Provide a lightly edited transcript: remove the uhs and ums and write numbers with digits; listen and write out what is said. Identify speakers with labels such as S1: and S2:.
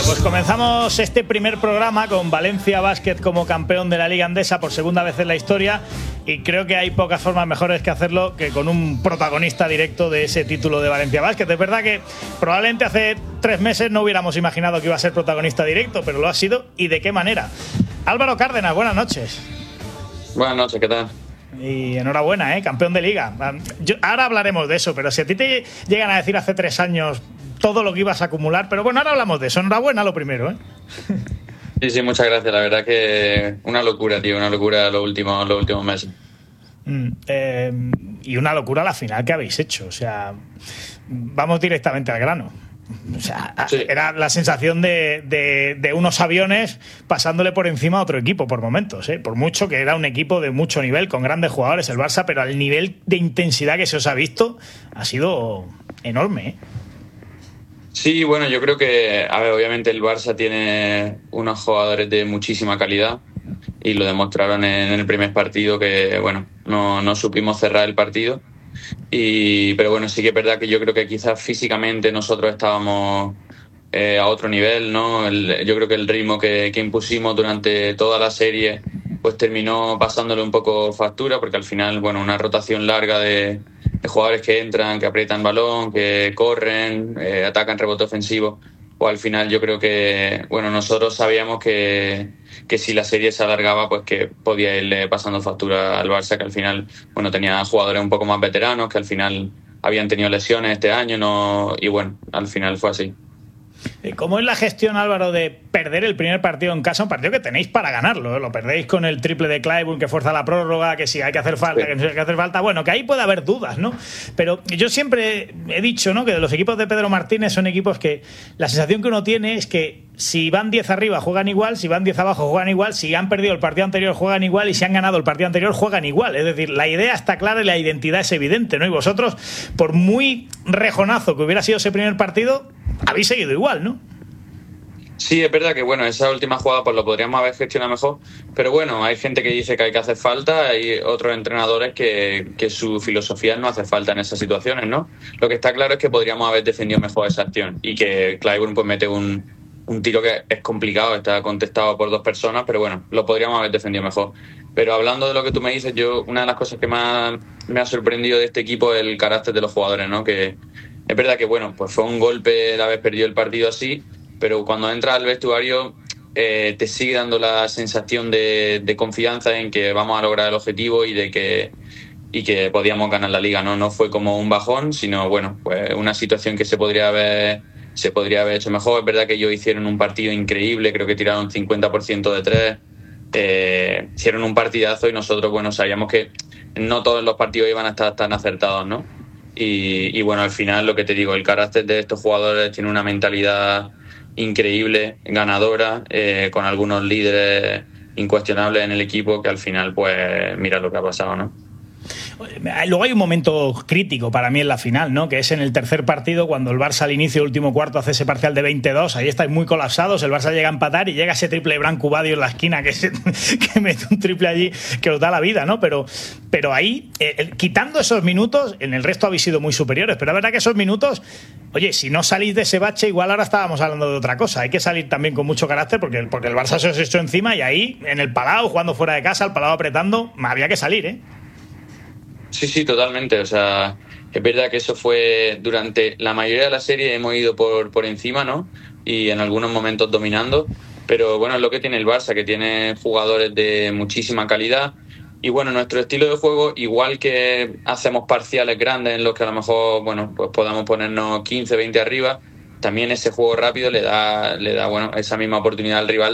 S1: Pues comenzamos este primer programa con Valencia Basket como campeón de la Liga Endesa por segunda vez en la historia, y creo que hay pocas formas mejores que hacerlo que con un protagonista directo de ese título de Valencia Basket. Es verdad que probablemente hace 3 meses no hubiéramos imaginado que iba a ser protagonista directo, pero lo ha sido, y de qué manera. Álvaro Cárdenas, buenas noches.
S2: Buenas noches, ¿qué tal?
S1: Y enhorabuena, campeón de Liga. Ahora hablaremos de eso, pero si a ti te llegan a decir hace 3 años todo lo que ibas a acumular, pero bueno, ahora hablamos de eso. Enhorabuena lo primero,
S2: Sí, muchas gracias. La verdad que una locura, tío, una locura los últimos meses.
S1: Y una locura la final que habéis hecho. O sea, vamos directamente al grano. O sea, sí. Era la sensación de unos aviones pasándole por encima a otro equipo por momentos, por mucho que era un equipo de mucho nivel, con grandes jugadores, el Barça, pero el nivel de intensidad que se os ha visto ha sido enorme,
S2: Sí, bueno, yo creo que, a ver, obviamente el Barça tiene unos jugadores de muchísima calidad y lo demostraron en el primer partido, que, bueno, no supimos cerrar el partido. Pero bueno, sí que es verdad que yo creo que quizás físicamente nosotros estábamos a otro nivel, ¿no? Yo creo que el ritmo que impusimos durante toda la serie pues terminó pasándole un poco factura, porque al final, bueno, una rotación larga de jugadores que entran, que aprietan balón, que corren, atacan rebote ofensivo, pues al final yo creo que, bueno, nosotros sabíamos que si la serie se alargaba, pues que podía irle pasando factura al Barça, que al final, bueno, tenía jugadores un poco más veteranos, que al final habían tenido lesiones este año, y bueno, al final fue así.
S1: ¿Cómo es la gestión, Álvaro, de perder el primer partido en casa? Un partido que tenéis para ganarlo, Lo perdéis con el triple de Clyburn, que fuerza la prórroga, que si hay que hacer falta, que no hay que hacer falta. Bueno, que ahí puede haber dudas, ¿no? Pero yo siempre he dicho, ¿no?, que los equipos de Pedro Martínez son equipos que la sensación que uno tiene es que si van 10 arriba juegan igual, si van 10 abajo juegan igual, si han perdido el partido anterior juegan igual, y si han ganado el partido anterior juegan igual. Es decir, la idea está clara y la identidad es evidente, ¿no? Y vosotros, por muy rejonazo que hubiera sido ese primer partido, habéis seguido igual, ¿no?
S2: Sí, es verdad que, bueno, esa última jugada pues lo podríamos haber gestionado mejor, pero bueno, hay gente que dice que hay que hacer falta, hay otros entrenadores que su filosofía no hace falta en esas situaciones, ¿no? Lo que está claro es que podríamos haber defendido mejor esa acción, y que Clyburn pues mete un tiro que es complicado, está contestado por 2 personas, pero bueno, lo podríamos haber defendido mejor. Pero hablando de lo que tú me dices, una de las cosas que más me ha sorprendido de este equipo es el carácter de los jugadores, ¿no? Que es verdad que, bueno, pues fue un golpe el haber perdido el partido así, pero cuando entras al vestuario te sigue dando la sensación de confianza en que vamos a lograr el objetivo y que podíamos ganar la liga, ¿no? No fue como un bajón, sino, bueno, pues una situación que se podría haber hecho mejor. Es verdad que ellos hicieron un partido increíble, creo que tiraron 50% de 3, hicieron un partidazo, y nosotros, bueno, sabíamos que no todos los partidos iban a estar tan acertados, ¿no? Y bueno, al final, lo que te digo, el carácter de estos jugadores tiene una mentalidad increíble, ganadora, con algunos líderes incuestionables en el equipo, que al final, pues mira lo que ha pasado, ¿no?
S1: Luego hay un momento crítico para mí en la final, ¿no?, que es en el tercer partido, cuando el Barça al inicio del último cuarto hace ese parcial de 22, ahí estáis muy colapsados, el Barça llega a empatar y llega ese triple de Branco Badio en la esquina que mete un triple allí que os da la vida, ¿no? Pero ahí, quitando esos minutos, en el resto habéis sido muy superiores, pero es verdad que esos minutos, oye, si no salís de ese bache, igual ahora estábamos hablando de otra cosa. Hay que salir también con mucho carácter, porque el Barça se os echó encima, y ahí, en el Palau, jugando fuera de casa, el Palau apretando, había que salir,
S2: Sí, totalmente. O sea, es verdad que eso fue durante la mayoría de la serie, hemos ido por encima, ¿no? Y en algunos momentos dominando. Pero bueno, es lo que tiene el Barça, que tiene jugadores de muchísima calidad. Y bueno, nuestro estilo de juego, igual que hacemos parciales grandes en los que a lo mejor, bueno, pues podamos ponernos 15, 20 arriba, también ese juego rápido le da bueno, esa misma oportunidad al rival